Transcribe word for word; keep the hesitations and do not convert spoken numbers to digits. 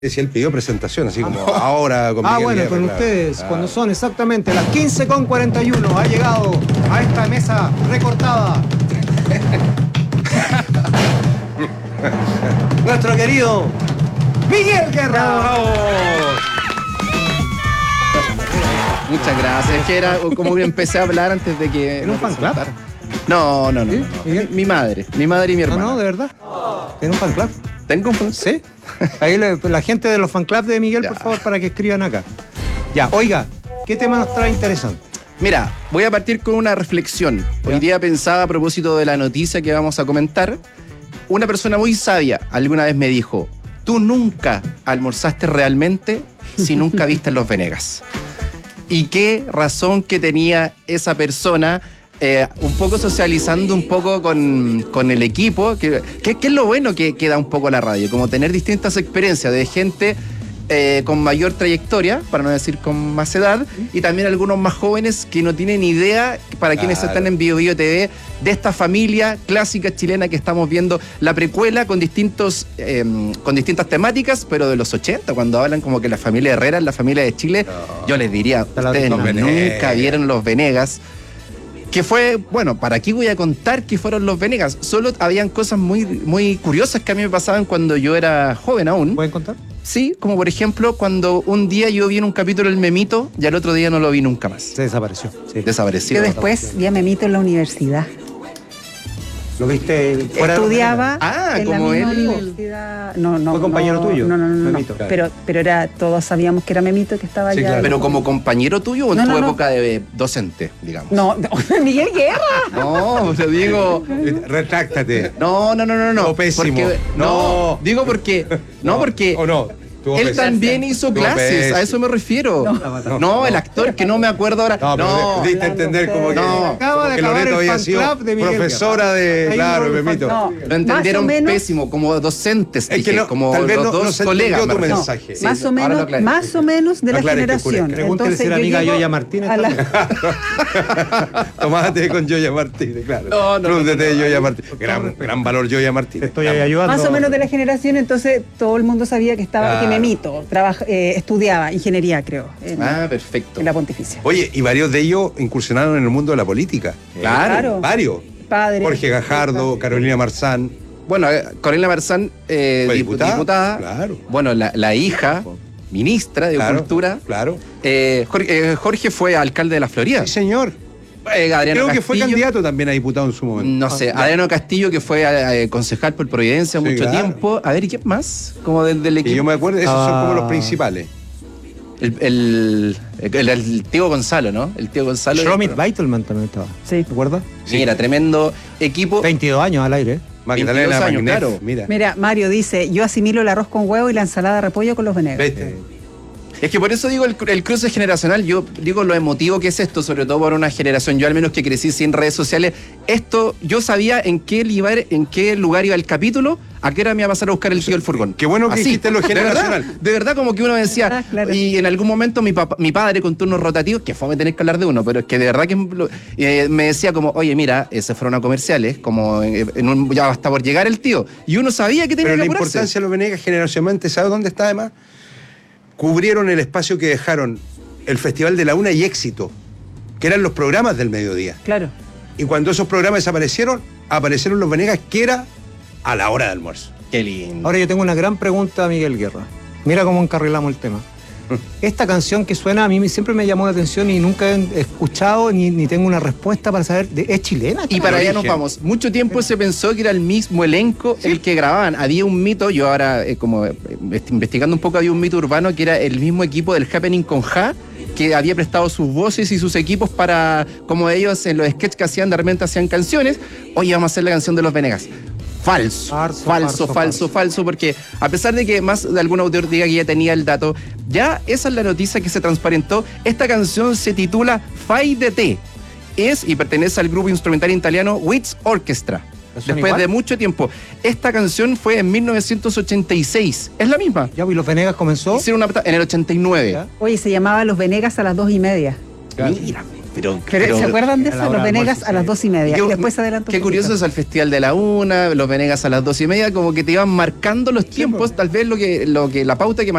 Si él pidió presentación, así como ah, ahora con Ah, Miguel bueno, Guerra, con claro. ustedes, Ah. cuando son exactamente las quince con cuarenta y uno, ha llegado a esta mesa recortada nuestro querido Miguel Guerra. ¡Bravo! Muchas gracias. Es que era como que empecé a hablar antes de que. ¿Era un fan club? No, no, no. ¿Sí? no, no. ¿Miguel? Mi madre, mi madre y mi No, hermana. no, de verdad. ¿Tiene un fan club? ¿Tengo un fan? Sí. Ahí le- la gente de los fan clubs de Miguel, Ya. por favor, para que escriban acá. Ya, oiga, ¿qué tema nos trae interesante? Mira, voy a partir con una reflexión. Hoy Ya. día pensaba a propósito de la noticia que vamos a comentar. Una persona muy sabia alguna vez me dijo: tú nunca almorzaste realmente si nunca viste Los Venegas. Y qué razón que tenía esa persona, eh, un poco socializando un poco con, con el equipo, que, que, que es lo bueno que, que da un poco la radio, como tener distintas experiencias de gente eh, con mayor trayectoria, para no decir con más edad, y también algunos más jóvenes que no tienen idea, para quienes Claro. están en Bio Bio T V, de esta familia clásica chilena que estamos viendo, la precuela con distintos eh, con distintas temáticas, pero de los ochenta, cuando hablan como que la familia Herrera es la familia de Chile, No. yo les diría, la- ustedes Los nunca Venegas. vieron Los Venegas. Que fue, bueno, ¿para aquí voy a contar qué fueron Los Venegas? Solo habían cosas muy, muy curiosas que a mí me pasaban cuando yo era joven aún. ¿Pueden contar? Sí, como por ejemplo cuando un día yo vi en un capítulo El Memito y al otro día no lo vi nunca más. Se desapareció. Sí. Desapareció. Yo después vi a Memito en la universidad. ¿Lo viste fuera de los Estudiaba Ah, en la como misma él. universidad. No, no, ¿Fue compañero no, tuyo? No, no, no, no. Memito. no. Pero, pero era, todos sabíamos que era Memito que estaba Sí, allá. claro. Pero como compañero tuyo o en No, tu no, no. época de docente, digamos. No, no, Miguel Guerra. No, te digo. Eh, Retráctate. No, no, no, no, no. Estuvo pésimo. Porque- no, No. digo porque. No, porque. ¿O no? Estuvo Él pésimo. también hizo Estuvo clases, pésimo. a eso me refiero. No, No. el actor que no me acuerdo ahora. No, pero No, de- diste a entender como que, No. Acaba de que acabar Loreto el había fan sido club de Miguel profesora Guerra. de. Hay Claro, un fan Memito. No, lo entendieron más o menos, pésimo, como docentes, Es dije, que no, como tal vez los no- dos no se colegas. entendió tu me refiero. mensaje. Sí, más o ahora lo menos, aclaré. más o menos de la Aclare, generación. Escurezca. Pregúntele si la yo amiga llego Yoya Martínez a la- también. Tomate con Yoya Martínez, claro. No, no, Club no, de té no, Yoya no. Martínez. Gran, gran valor Yoya Te Martínez. estoy ayudando. Más o menos de la generación, entonces todo el mundo sabía que estaba, Claro. que Memito trabaja, eh, estudiaba ingeniería, creo, en, Ah, perfecto. en la Pontificia. Oye, y varios de ellos incursionaron en el mundo de la política. Claro. Claro. Varios. Padre. Jorge Gajardo, Carolina Marzán. Bueno, eh, Corina Marzán, eh, Fue dip- diputada, diputada. claro. Bueno, la, la hija, ministra de Claro, Cultura. Claro. Eh, Jorge, eh, Jorge fue alcalde de la Florida. Sí, señor. Eh, Adriano Creo que fue Castillo. candidato también a diputado en su momento. No sé, Adriano Castillo, que fue eh, concejal por Providencia Sí, mucho claro. tiempo. A ver, ¿y quién más? Como del, del Y equipo. yo me acuerdo, esos son como los Ah. principales. El, el, el- el tío Gonzalo, ¿no? El tío Gonzalo. Shromit Beitelman también estaba. Sí. ¿Te acuerdas? Mira, tremendo equipo. veintidós años al aire. Magdalena veintidós años, Magnef, claro. mira. Mira, Mario dice, yo asimilo el arroz con huevo y la ensalada de repollo con los venegas. ¿Viste? Es que por eso digo el, el cruce generacional, yo digo lo emotivo que es esto, sobre todo por una generación, yo al menos que crecí sin redes sociales, esto, yo sabía en qué lugar, en qué lugar iba el capítulo, a qué hora me iba a pasar a buscar el tío del furgón. Qué bueno que dijiste lo de verdad, generacional. de verdad, como que uno decía, Ah, claro. y en algún momento mi, papá, mi padre con turnos rotativos, que fue me tener que hablar de uno, pero es que de verdad que lo- eh, me decía como, oye, mira, eh, se fueron a comerciales, como en, en un, ya hasta por llegar el tío, y uno sabía que tenía Pero que la apurarse. importancia de los Venegas generacionalmente, ¿sabes dónde está además? Cubrieron el espacio que dejaron el Festival de la Una y Éxito, que eran los programas del mediodía. Claro. Y cuando esos programas desaparecieron, aparecieron los Venegas, que era a la hora de almuerzo. Qué lindo. Ahora yo tengo una gran pregunta a Miguel Guerra. Mira cómo encarrilamos el tema. Esta canción que suena a mí me- siempre me llamó la atención y nunca he escuchado ni, ni tengo una respuesta para saber. de- ¿Es chilena? Y para El allá nos origen. vamos. Mucho tiempo se pensó que era el mismo elenco el que grababan. Había un mito, yo ahora eh, como eh, investigando un poco, había un mito urbano que era el mismo equipo del Happening con Ja, que había prestado sus voces y sus equipos para, como ellos en los sketches que hacían, de repente hacían canciones. Oye, vamos a hacer la canción de los Venegas. Falso, Falso, falso, falso, falso, falso. falso, porque a pesar de que más de algún autor diga que ya tenía el dato, ya esa es la noticia que se transparentó. Esta canción se titula Fai de Te. Es y pertenece al grupo instrumental italiano Wits Orchestra. ¿Suena Después igual? de mucho tiempo. Esta canción fue en mil novecientos ochenta y seis. Es la misma. Ya, y los Venegas comenzó. Hicieron una pata- en el ochenta y nueve. Ya. Oye, se llamaba Los Venegas a las dos y media. Mira. Pero, Pero, ¿se acuerdan de a la eso? hora Los del Venegas almuerzo, a las sí. dos y media. Qué- Y después se adelantó. Qué un curioso poquito. es el Festival de la Una, los Venegas a las dos y media, como que te iban marcando los tiempos, tal vez lo que, lo que la pauta que